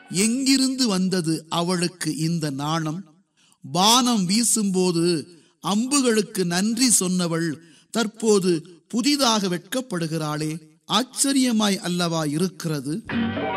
எங்கிருந்து வந்தது அவளுக்கு இந்த நாணம்? பானம் வீசும்போது அம்புகளுக்கு நன்றி சொன்னவள் தற்போது புதிதாக வெட்கப்படுகிறாளே. ஆச்சரியமாய் அல்லவா இருக்கிறது?